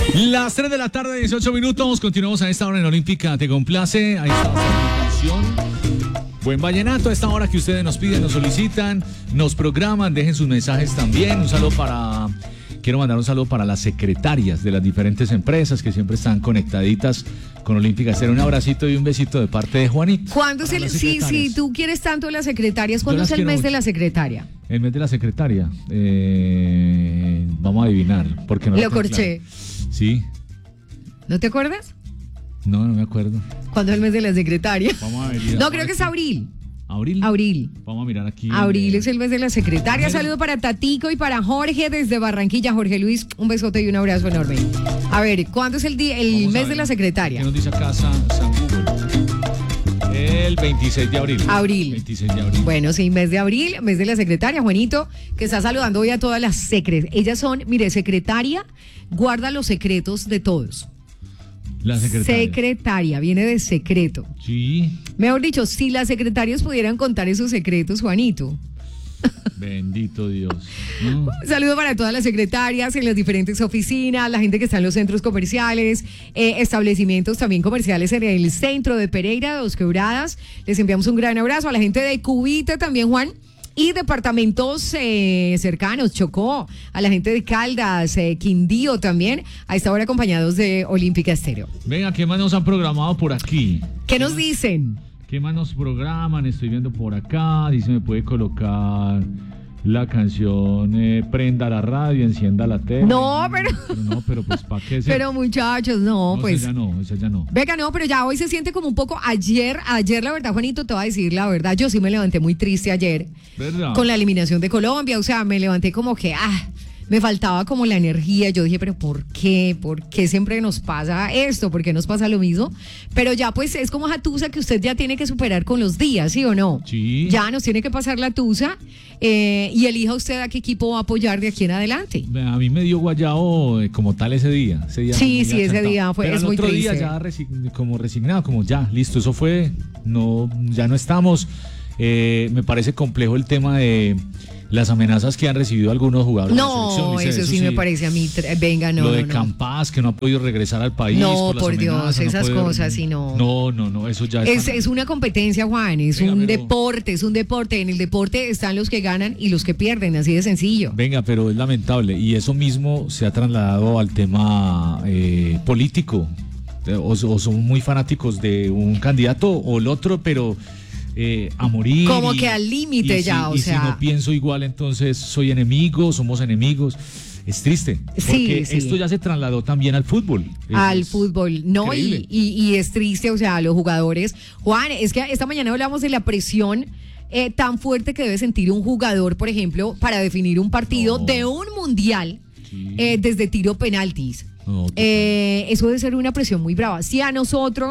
Las 3 de la tarde, 18 minutos. Continuamos a esta hora en Olímpica. ¿Te complace? Ahí está la canción. Buen vallenato a esta hora que ustedes nos piden, nos solicitan, nos programan. Dejen sus mensajes también. Quiero mandar un saludo para las secretarias de las diferentes empresas que siempre están conectaditas con Olímpica Estéreo. Un abracito y un besito de parte de Juanito. ¿Cuándo es si tú quieres tanto las secretarias, ¿cuándo es el mes de la secretaria? El mes de la secretaria. Vamos a adivinar. Porque no lo corché. Claro. Sí. ¿No te acuerdas? No me acuerdo. ¿Cuándo es el mes de la secretaria? Vamos a ver. No, creo que es abril. ¿Abril? Vamos a mirar aquí. Abril es el mes de la secretaria. Saludo para Tatico y para Jorge desde Barranquilla. Jorge Luis, un besote y un abrazo enorme. A ver, ¿cuándo es el mes de la secretaria? ¿Qué nos dice acá San Google? El 26 de abril. 26 de abril. Bueno, sí, mes de abril, mes de la secretaria. Juanito, que está saludando hoy a todas las secretarias. Ellas son, mire, secretaria, guarda los secretos de todos. La secretaria. Secretaria, viene de secreto. Sí. Mejor dicho, si las secretarias pudieran contar esos secretos, Juanito. Bendito Dios. Un saludo para todas las secretarias en las diferentes oficinas, la gente que está en los centros comerciales, establecimientos también comerciales en el centro de Pereira, Dos Quebradas. Les enviamos un gran abrazo a la gente de Cubita también, Juan. Y departamentos cercanos, Chocó, a la gente de Caldas, Quindío también, a esta hora acompañados de Olímpica Estéreo. Venga, ¿qué más nos han programado por aquí? ¿Qué nos dicen? ¿Qué más nos programan? Estoy viendo por acá, dice, me puede colocar la canción Prenda la radio, encienda la tele. Pero pues ¿para qué? Pero muchachos, pues. Esa ya no. Venga, pero ya hoy se siente como un poco ayer la verdad, Juanito, te voy a decir la verdad, yo sí me levanté muy triste ayer. ¿Verdad? Con la eliminación de Colombia, o sea, me levanté como que, me faltaba como la energía. Yo dije, pero ¿por qué? ¿Por qué siempre nos pasa esto? ¿Por qué nos pasa lo mismo? Pero ya pues es como esa tusa que usted ya tiene que superar con los días, ¿sí o no? Sí. Ya nos tiene que pasar la tusa y elija usted a qué equipo va a apoyar de aquí en adelante. A mí me dio guayao como tal ese día. Sí, ese día fue, es muy triste. Pero el otro día ya como resignado, como ya, listo, eso fue, ya no estamos. Me parece complejo el tema de las amenazas que han recibido algunos jugadores de la selección. Eso sí me parece a mí. Venga, no. Lo de Campas, que no ha podido regresar al país. No, por Dios, esas cosas, sí, no. No, eso ya es una competencia, Juan, deporte, es un deporte. En el deporte están los que ganan y los que pierden, así de sencillo. Venga, pero es lamentable. Y eso mismo se ha trasladado al tema político. O son muy fanáticos de un candidato o el otro, pero a morir. Como que al límite ya, o sea. Si no pienso igual, entonces soy enemigo, somos enemigos. Es triste, porque esto ya se trasladó también al fútbol. Fútbol, ¿no? Y es triste, o sea, los jugadores. Juan, es que esta mañana hablamos de la presión tan fuerte que debe sentir un jugador, por ejemplo, para definir un partido de un mundial desde tiro penaltis. Eso debe ser una presión muy brava. Si a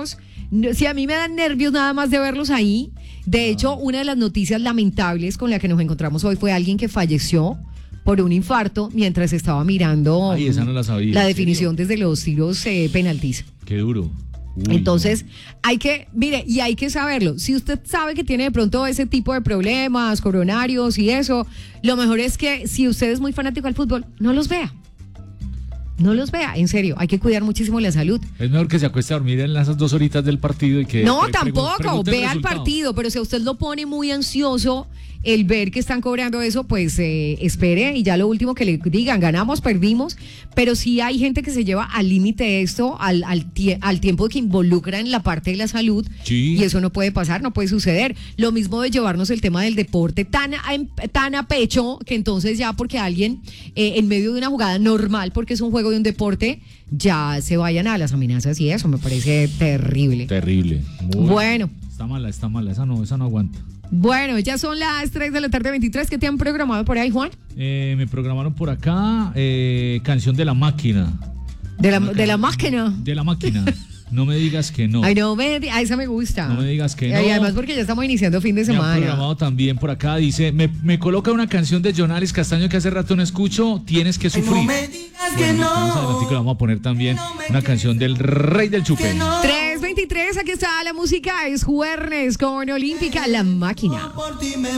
mí me dan nervios nada más de verlos ahí. De hecho, una de las noticias lamentables con la que nos encontramos hoy fue alguien que falleció por un infarto mientras estaba mirando esa no la sabía, la definición desde los tiros penaltis. Qué duro. Entonces, hay que saberlo. Si usted sabe que tiene de pronto ese tipo de problemas coronarios y eso, lo mejor es que si usted es muy fanático al fútbol, no los vea. No los vea, en serio, hay que cuidar muchísimo la salud. Es mejor que se acueste a dormir en esas 2 horitas del partido y que... No, tampoco, vea el partido, pero si a usted lo pone muy ansioso el ver que están cobrando eso, pues espere y ya lo último que le digan, ganamos, perdimos, pero sí hay gente que se lleva al límite esto, al tiempo que involucra en la parte de la salud, y eso no puede pasar, no puede suceder. Lo mismo de llevarnos el tema del deporte tan a pecho, que entonces ya porque alguien en medio de una jugada normal, porque es un juego de un deporte, ya se vayan a las amenazas y eso me parece terrible. Terrible. Bueno. Está mala, esa no aguanta. Bueno, ya son las 3 de la tarde 23. ¿Qué te han programado por ahí, Juan? Me programaron por acá canción de la máquina. ¿De la máquina? De la máquina. No me digas que no. Ay, esa me gusta. No me digas que no. Y además porque ya estamos iniciando fin de semana. Me han programado también por acá, dice, me coloca una canción de Jonales Castaño que hace rato no escucho, Tienes que sufrir. No me digas que no. Más adelante vamos a poner también una canción del Rey del Chupe. 3:23, aquí está la música, es Juernes con Olímpica, la máquina. Por ti me